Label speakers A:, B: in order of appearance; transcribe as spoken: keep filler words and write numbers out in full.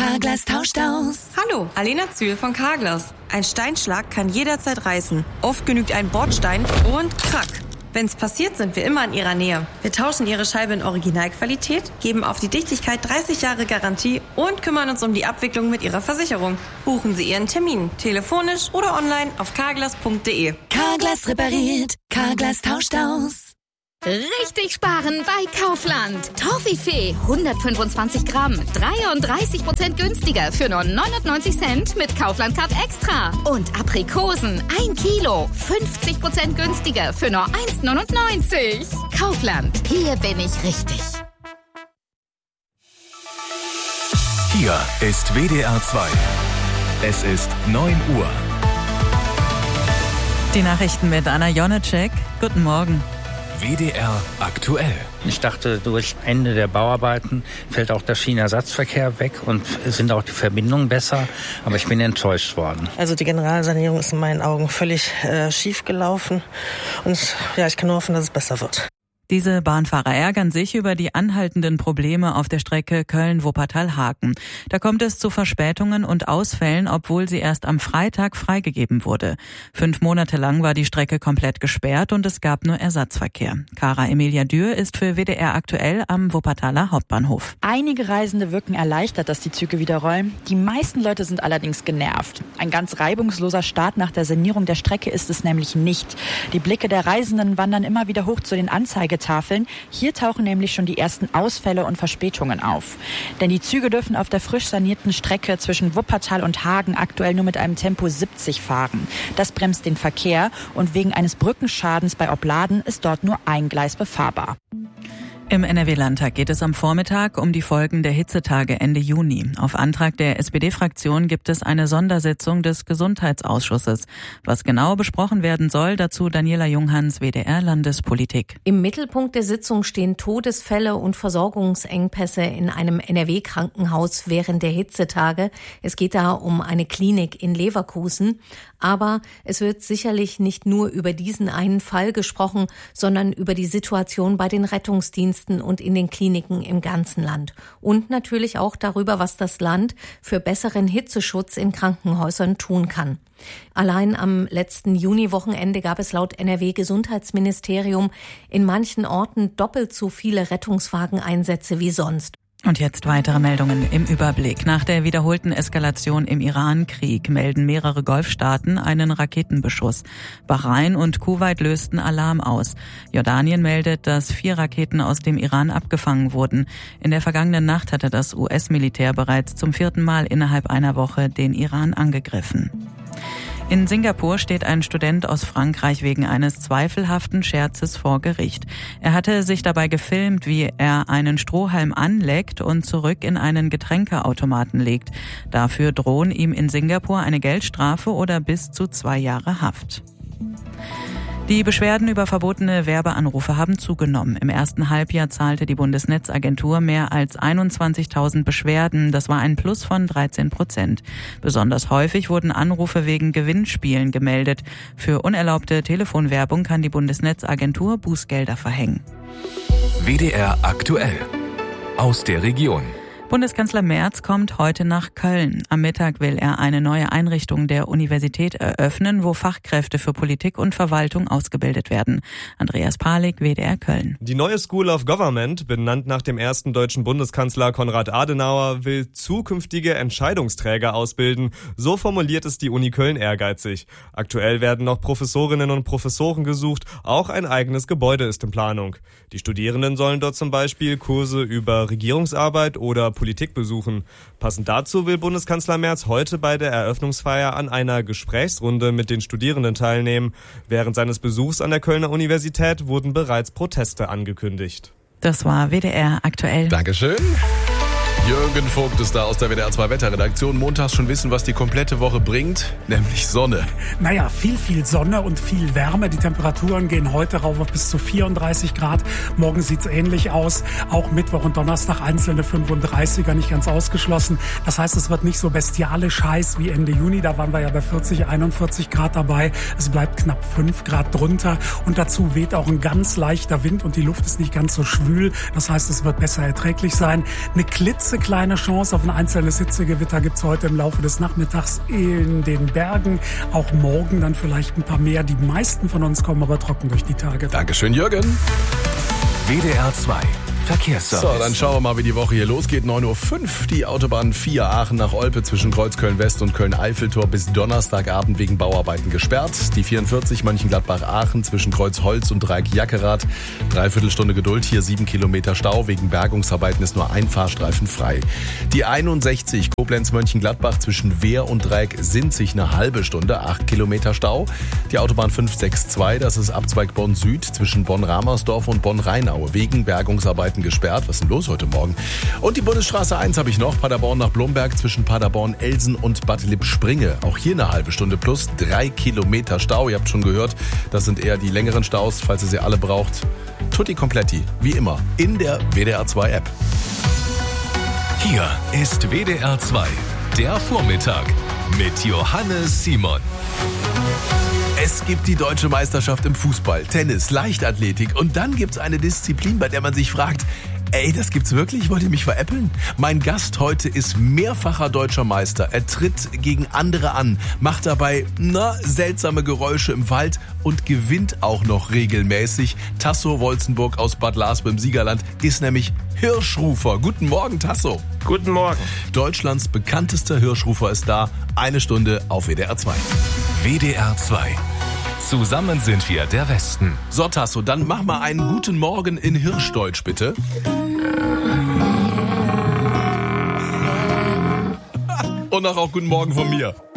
A: Carglass tauscht aus.
B: Hallo, Alena Zühl von Carglass. Ein Steinschlag kann jederzeit reißen. Oft genügt ein Bordstein und krack. Wenn's passiert, sind wir immer in Ihrer Nähe. Wir tauschen Ihre Scheibe in Originalqualität, geben auf die Dichtigkeit dreißig Jahre Garantie und kümmern uns um die Abwicklung mit Ihrer Versicherung. Buchen Sie Ihren Termin, telefonisch oder online auf carglass punkt de.
A: Carglass repariert, Carglass tauscht aus.
C: Richtig sparen bei Kaufland. Toffifee hundertfünfundzwanzig Gramm, dreiunddreißig Prozent günstiger für nur neunundneunzig Cent mit Kaufland Card Extra. Und Aprikosen ein Kilo, fünfzig Prozent günstiger für nur eins neunundneunzig. Kaufland, hier bin ich richtig.
D: Hier ist W D R zwei. Es ist neun Uhr.
E: Die Nachrichten mit Anna Jonecek. Guten Morgen.
D: W D R aktuell.
F: Ich dachte, durch Ende der Bauarbeiten fällt auch der Schienenersatzverkehr weg und sind auch die Verbindungen besser. Aber ich bin enttäuscht worden.
G: Also die Generalsanierung ist in meinen Augen völlig äh, schief gelaufen. Und ja, ich kann nur hoffen, dass es besser wird.
E: Diese Bahnfahrer ärgern sich über die anhaltenden Probleme auf der Strecke Köln-Wuppertal-Haken. Da kommt es zu Verspätungen und Ausfällen, obwohl sie erst am Freitag freigegeben wurde. Fünf Monate lang war die Strecke komplett gesperrt und es gab nur Ersatzverkehr. Cara Emilia Dürr ist für W D R aktuell am Wuppertaler Hauptbahnhof.
H: Einige Reisende wirken erleichtert, dass die Züge wieder rollen. Die meisten Leute sind allerdings genervt. Ein ganz reibungsloser Start nach der Sanierung der Strecke ist es nämlich nicht. Die Blicke der Reisenden wandern immer wieder hoch zu den Anzeigetafeln. Hier tauchen nämlich schon die ersten Ausfälle und Verspätungen auf. Denn die Züge dürfen auf der frisch sanierten Strecke zwischen Wuppertal und Hagen aktuell nur mit einem Tempo siebzig fahren. Das bremst den Verkehr und wegen eines Brückenschadens bei Opladen ist dort nur ein Gleis befahrbar.
E: Im N R W-Landtag geht es am Vormittag um die Folgen der Hitzetage Ende Juni. Auf Antrag der S P D-Fraktion gibt es eine Sondersitzung des Gesundheitsausschusses. Was genau besprochen werden soll, dazu Daniela Junghans, W D R Landespolitik.
I: Im Mittelpunkt der Sitzung stehen Todesfälle und Versorgungsengpässe in einem N R W-Krankenhaus während der Hitzetage. Es geht da um eine Klinik in Leverkusen. Aber es wird sicherlich nicht nur über diesen einen Fall gesprochen, sondern über die Situation bei den Rettungsdiensten und in den Kliniken im ganzen Land. Und natürlich auch darüber, was das Land für besseren Hitzeschutz in Krankenhäusern tun kann. Allein am letzten Juni-Wochenende gab es laut N R W-Gesundheitsministerium in manchen Orten doppelt so viele Rettungswageneinsätze wie sonst.
E: Und jetzt weitere Meldungen im Überblick. Nach der wiederholten Eskalation im Iran-Krieg melden mehrere Golfstaaten einen Raketenbeschuss. Bahrain und Kuwait lösten Alarm aus. Jordanien meldet, dass vier Raketen aus dem Iran abgefangen wurden. In der vergangenen Nacht hatte das U S-Militär bereits zum vierten Mal innerhalb einer Woche den Iran angegriffen. In Singapur steht ein Student aus Frankreich wegen eines zweifelhaften Scherzes vor Gericht. Er hatte sich dabei gefilmt, wie er einen Strohhalm anleckt und zurück in einen Getränkeautomaten legt. Dafür drohen ihm in Singapur eine Geldstrafe oder bis zu zwei Jahre Haft. Die Beschwerden über verbotene Werbeanrufe haben zugenommen. Im ersten Halbjahr zahlte die Bundesnetzagentur mehr als einundzwanzigtausend Beschwerden. Das war ein Plus von dreizehn Prozent. Besonders häufig wurden Anrufe wegen Gewinnspielen gemeldet. Für unerlaubte Telefonwerbung kann die Bundesnetzagentur Bußgelder verhängen.
D: W D R aktuell. Aus der Region.
E: Bundeskanzler Merz kommt heute nach Köln. Am Mittag will er eine neue Einrichtung der Universität eröffnen, wo Fachkräfte für Politik und Verwaltung ausgebildet werden. Andreas Palik, W D R Köln.
J: Die neue School of Government, benannt nach dem ersten deutschen Bundeskanzler Konrad Adenauer, will zukünftige Entscheidungsträger ausbilden. So formuliert es die Uni Köln ehrgeizig. Aktuell werden noch Professorinnen und Professoren gesucht. Auch ein eigenes Gebäude ist in Planung. Die Studierenden sollen dort zum Beispiel Kurse über Regierungsarbeit oder Politik besuchen. Passend dazu will Bundeskanzler Merz heute bei der Eröffnungsfeier an einer Gesprächsrunde mit den Studierenden teilnehmen. Während seines Besuchs an der Kölner Universität wurden bereits Proteste angekündigt.
E: Das war W D R aktuell.
K: Dankeschön. Jürgen Vogt ist da aus der W D R zwei Wetterredaktion. Montags schon wissen, was die komplette Woche bringt, nämlich Sonne.
L: Naja, viel, viel Sonne und viel Wärme. Die Temperaturen gehen heute rauf auf bis zu vierunddreißig Grad. Morgen sieht's ähnlich aus. Auch Mittwoch und Donnerstag einzelne fünfunddreißiger, nicht ganz ausgeschlossen. Das heißt, es wird nicht so bestialisch heiß wie Ende Juni. Da waren wir ja bei vierzig, einundvierzig Grad dabei. Es bleibt knapp fünf Grad drunter. Und dazu weht auch ein ganz leichter Wind und die Luft ist nicht ganz so schwül. Das heißt, es wird besser erträglich sein. Eine Klitze klitzekleine Chance auf ein einzelnes Hitzegewitter gibt es heute im Laufe des Nachmittags in den Bergen. Auch morgen dann vielleicht ein paar mehr. Die meisten von uns kommen aber trocken durch die Tage.
K: Dankeschön, Jürgen.
D: W D R zwei Verkehrsservice.
K: So, dann schauen wir mal, wie die Woche hier losgeht. neun Uhr fünf, die Autobahn vier Aachen nach Olpe zwischen Kreuzköln West und Köln-Eiffeltor bis Donnerstagabend wegen Bauarbeiten gesperrt. Die vierundvierzig Mönchengladbach-Aachen zwischen Kreuzholz und Dreieck-Jackerath. Dreiviertelstunde Geduld, hier sieben Kilometer Stau. Wegen Bergungsarbeiten ist nur ein Fahrstreifen frei. Die einundsechzig Koblenz-Mönchengladbach zwischen Wehr und Dreieck-Sinzig eine halbe Stunde, acht Kilometer Stau. Die Autobahn fünf sechs zwei, das ist Abzweig Bonn-Süd zwischen Bonn-Ramersdorf und Bonn-Rheinau. Wegen Bergungsarbeiten gesperrt. Was ist denn los heute Morgen? Und die Bundesstraße eins habe ich noch. Paderborn nach Blomberg zwischen Paderborn-Elsen und Bad Lippspringe. Auch hier eine halbe Stunde plus drei Kilometer Stau. Ihr habt schon gehört, das sind eher die längeren Staus, falls ihr sie alle braucht. Tutti Kompletti, wie immer, in der W D R zwei App.
D: Hier ist W D R zwei, der Vormittag mit Johannes Simon.
K: Es gibt die deutsche Meisterschaft im Fußball, Tennis, Leichtathletik und dann gibt's eine Disziplin, bei der man sich fragt, ey, das gibt's wirklich? Wollt ihr mich veräppeln? Mein Gast heute ist mehrfacher deutscher Meister. Er tritt gegen andere an, macht dabei, na, seltsame Geräusche im Wald und gewinnt auch noch regelmäßig. Tasso Wolzenburg aus Bad Lars im Siegerland ist nämlich Hirschrufer. Guten Morgen, Tasso.
M: Guten Morgen.
K: Deutschlands bekanntester Hirschrufer ist da. Eine Stunde auf W D R zwei.
D: W D R zwei. Zusammen sind wir der Westen.
K: So, Tasso, dann mach mal einen guten Morgen in Hirschdeutsch, bitte. Und auch, auch guten Morgen von mir.